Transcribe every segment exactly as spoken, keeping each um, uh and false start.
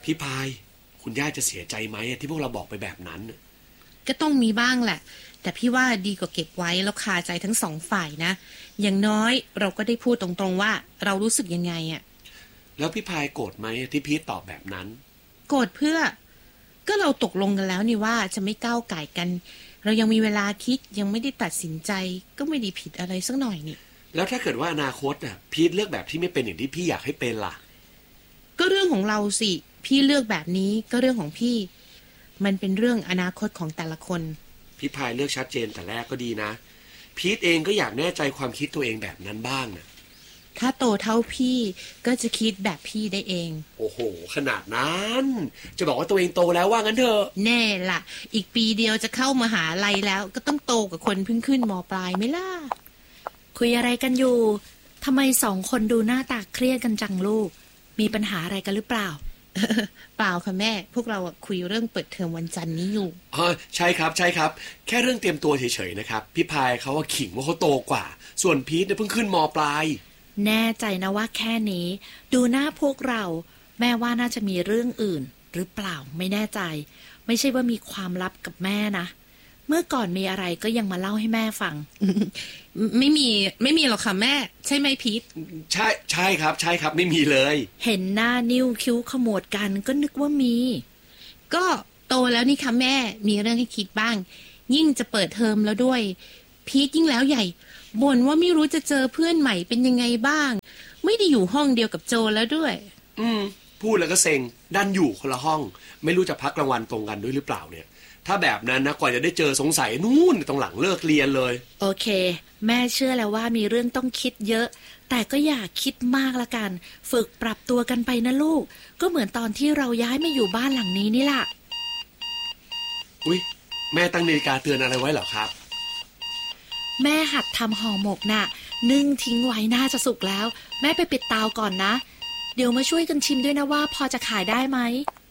พี่พายคุณย่าจะเสียใจไหมที่พวกเราบอกไปแบบนั้นก็ต้องมีบ้างแหละแต่พี่ว่าดีกว่าเก็บไว้แล้วคาใจทั้งสองฝ่ายนะอย่างน้อยเราก็ได้พูดตรงๆว่าเรารู้สึกยังไงอ่ะแล้วพี่พายโกรธไหมที่พีทตอบแบบนั้นโกรธเพื่อก็เราตกลงกันแล้วนี่ว่าจะไม่ก้าวก่ายกันเรายังมีเวลาคิดยังไม่ได้ตัดสินใจก็ไม่ได้ผิดอะไรสักหน่อยนี่แล้วถ้าเกิดว่าอนาคตอ่ะพีทเลือกแบบที่ไม่เป็นอย่างที่พี่อยากให้เป็นล่ะก็เรื่องของเราสิพี่เลือกแบบนี้ก็เรื่องของพี่มันเป็นเรื่องอนาคตของแต่ละคนพี่พายเลือกชัดเจนแต่แรกก็ดีนะพีทเองก็อยากแน่ใจความคิดตัวเองแบบนั้นบ้างนะถ้าโตเท่าพี่ก็จะคิดแบบพี่ได้เองโอ้โหขนาดนั้นจะบอกว่าตัวเองโตแล้วว่างั้นเถอะแน่ล่ะอีกปีเดียวจะเข้ามหาลัยแล้วก็ต้องโตกับคนเพิ่งขึ้นม.ปลายไหมล่ะคุยอะไรกันอยู่ทำไมสองคนดูหน้าตาเครียดกันจังลูกมีปัญหาอะไรกันหรือเปล่าเปล่าค่ะแม่พวกเราคุยเรื่องเปิดเทอมวันจันทร์นี้อยู่อ๋อใช่ครับใช่ครับแค่เรื่องเตรียมตัวเฉยๆนะครับพี่พายเขาว่าขิงว่าเขาโตกว่าส่วนพีทเนี่ยเพิ่งขึ้นม.ปลายแน่ใจนะว่าแค่นี้ดูหน้าพวกเราแม่ว่าน่าจะมีเรื่องอื่นหรือเปล่าไม่แน่ใจไม่ใช่ว่ามีความลับกับแม่นะเมื่อก่อนมีอะไรก็ยังมาเล่าให้แม่ฟังไม่มีไม่มีหรอกค่ะแม่ใช่ไหมพีทใช่ใช่ครับใช่ครับไม่มีเลยเห็นหน้านิ้วคิ้วขมวดกันก็นึกว่ามีก็โตแล้วนี่ค่ะแม่มีเรื่องให้คิดบ้างยิ่งจะเปิดเทอมแล้วด้วยพีทยิ่งแล้วใหญ่บ่นว่าไม่รู้จะเจอเพื่อนใหม่เป็นยังไงบ้างไม่ได้อยู่ห้องเดียวกับโจแล้วด้วยอืมพูดแล้วก็เซ็งดันอยู่คนละห้องไม่รู้จะพักกลางวันตรงกันด้วยหรือเปล่าเนี่ยถ้าแบบนั้นนะกว่าจะได้เจอสงสัยนู่นตรงหลังเลิกเรียนเลยโอเคแม่เชื่อแล้วว่ามีเรื่องต้องคิดเยอะแต่ก็อย่าคิดมากละกันฝึกปรับตัวกันไปนะลูกก็เหมือนตอนที่เราย้ายมาอยู่บ้านหลังนี้นี่ล่ะอุ๊ยแม่ตั้งนาฬิกาเตือนอะไรไว้เหรอครับแม่หัดทำห่อหมกน่ะนึ่งทิ้งไว้น่าจะสุกแล้วแม่ไปปิดเตาก่อนนะเดี๋ยวมาช่วยกันชิมด้วยนะว่าพอจะขายได้ไหม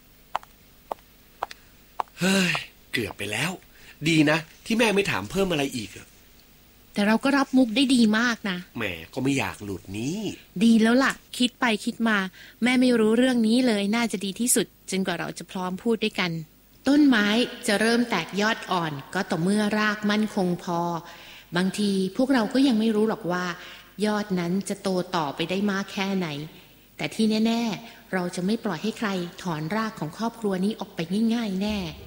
เฮ้ยเกือบไปแล้วดีนะที่แม่ไม่ถามเพิ่มอะไรอีกอะแต่เราก็รับมุกได้ดีมากนะแหมก็ไม่อยากหลุดนี้ดีแล้วล่ะคิดไปคิดมาแม่ไม่รู้เรื่องนี้เลยน่าจะดีที่สุดจนกว่าเราจะพร้อมพูดด้วยกันต้นไม้จะเริ่มแตกยอดอ่อนก็ต่อเมื่อรากมั่นคงพอบางทีพวกเราก็ยังไม่รู้หรอกว่ายอดนั้นจะโตต่อไปได้มากแค่ไหนแต่ที่แน่ๆเราจะไม่ปล่อยให้ใครถอนรากของครอบครัวนี้ออกไปง่ายๆแน่